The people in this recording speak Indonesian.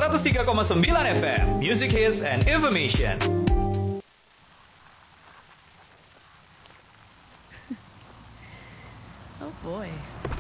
103,9 FM, Music Hits and Information. Oh boy.